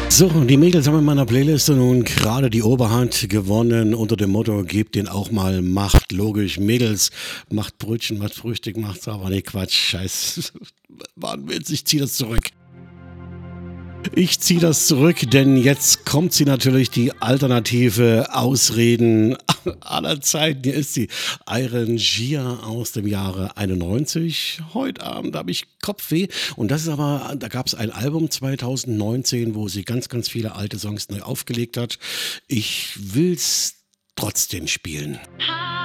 So, die Mädels haben in meiner Playlist nun gerade die Oberhand gewonnen unter dem Motto: „Gebt denen auch mal Macht." Logisch, Mädels, macht Brötchen, macht Frühstück, macht's aber ne, Quatsch, Scheiß. War 'n Witz, ich ziehe das zurück. Ich ziehe das zurück, denn jetzt kommt sie natürlich, die alternative Ausreden aller Zeiten. Hier ist sie, Iron Gia aus dem Jahre 91. Heute Abend habe ich Kopfweh und das ist aber da gab es ein Album 2019, wo sie ganz, ganz viele alte Songs neu aufgelegt hat. Ich will's trotzdem spielen.